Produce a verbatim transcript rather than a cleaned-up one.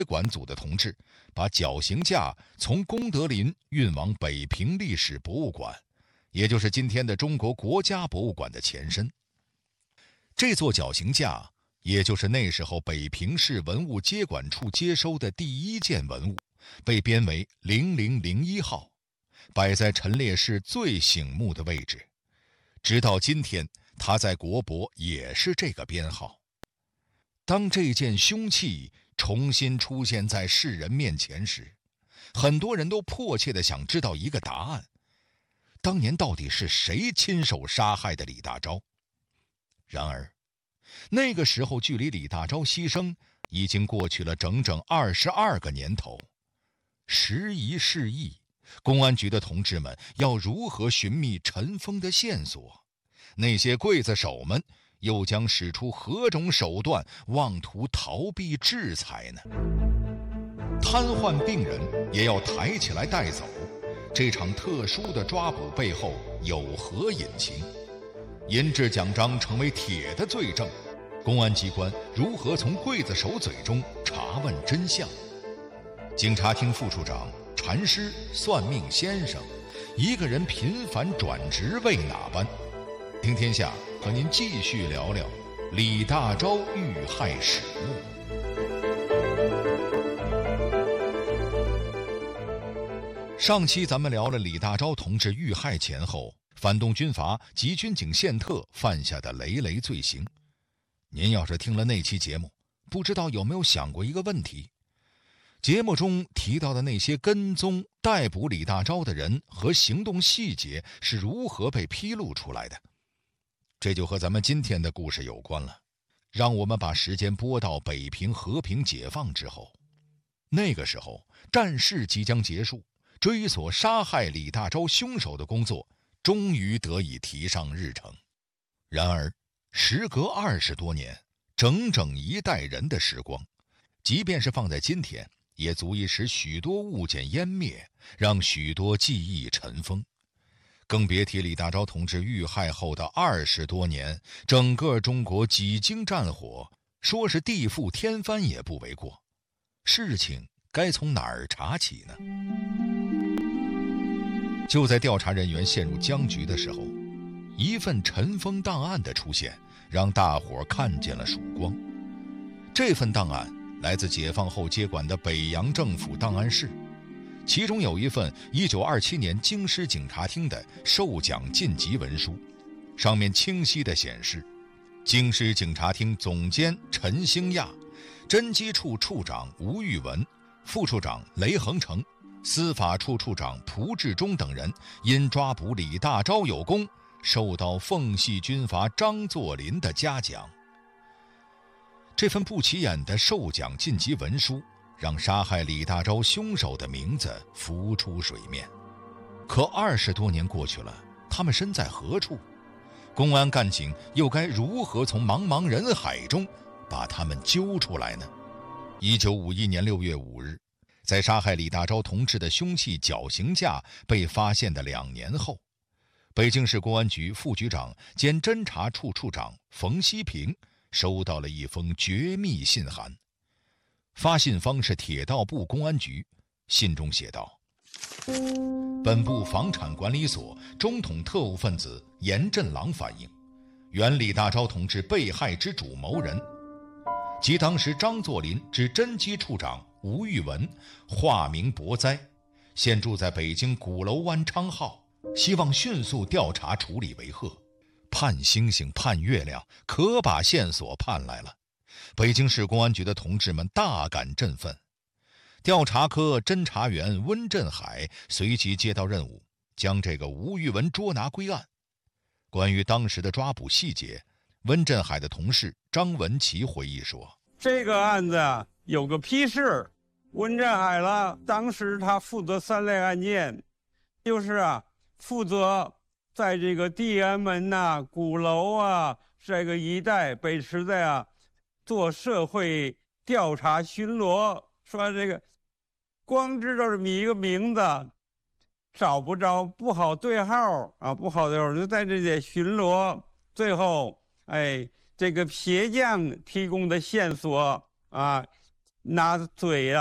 管组的同志把绞刑架从功德林运往北平历史博物馆，也就是今天的中国国家博物馆的前身。这座绞刑架也就是那时候北平市文物接管处接收的第一件文物，被编为零零零一号，摆在陈列室最醒目的位置。直到今天，它在国博也是这个编号。当这件凶器重新出现在世人面前时，很多人都迫切地想知道一个答案：当年到底是谁亲手杀害的李大钊？然而，那个时候距离李大钊牺牲已经过去了整整二十二个年头。时移世易，公安局的同志们要如何寻觅尘封的线索？那些刽子手们又将使出何种手段，妄图逃避制裁呢？瘫痪病人也要抬起来带走，这场特殊的抓捕背后有何隐情？银质奖章成为铁的罪证，公安机关如何从刽子手嘴中查问真相？警察厅副处长、禅师、算命先生，一个人频繁转职为哪般？听天下和您继续聊聊李大钊遇害始末。上期咱们聊了李大钊同志遇害前后反动军阀及军警宪特犯下的累累罪行。您要是听了那期节目，不知道有没有想过一个问题：节目中提到的那些跟踪逮捕李大钊的人和行动细节是如何被披露出来的？这就和咱们今天的故事有关了。让我们把时间拨到北平和平解放之后，那个时候战事即将结束，追索杀害李大钊凶手的工作终于得以提上日程。然而时隔二十多年，整整一代人的时光，即便是放在今天，也足以使许多物件湮灭，让许多记忆尘封。更别提李大钊同志遇害后的二十多年，整个中国几经战火，说是地覆天翻也不为过。事情该从哪儿查起呢？就在调查人员陷入僵局的时候，一份尘封档案的出现，让大伙看见了曙光。这份档案来自解放后接管的北洋政府档案室，其中有一份一九二七年京师警察厅的授奖晋级文书，上面清晰地显示，京师警察厅总监陈兴亚、侦缉处处长吴玉文、副处长雷恒成、司法处处长蒲志忠等人因抓捕李大钊有功，受到奉系军阀张作霖的嘉奖。这份不起眼的授奖晋级文书让杀害李大钊凶手的名字浮出水面。可二十多年过去了，他们身在何处？公安干警又该如何从茫茫人海中把他们揪出来呢？一九五一年六月五日，在杀害李大钊同志的凶器绞刑架被发现的两年后，北京市公安局副局长兼侦查处处长冯锡平收到了一封绝密信函。发信方是铁道部公安局，信中写道：本部房产管理所中统特务分子严振郎反映，原李大钊同志被害之主谋人，即当时张作霖之侦缉处长吴玉文，化名博哉，现住在北京鼓楼湾昌号，希望迅速调查处理为贺。盼星星盼月亮，可把线索盼来了。北京市公安局的同志们大感振奋。调查科侦查员温振海随即接到任务，将这个吴玉文捉拿归案。关于当时的抓捕细节，温振海的同事张文琪回忆说： 这个案子有个批示，温振海了，当时他负责三类案件，就是啊，负责在这个地安门呐、啊、鼓楼啊这个一带北池子啊做社会调查巡逻，说这个光知道这么一个名字找不着，不好对号啊，不好对号，就在这里巡逻。最后，哎，这个撇将提供的线索啊， 拿嘴啊。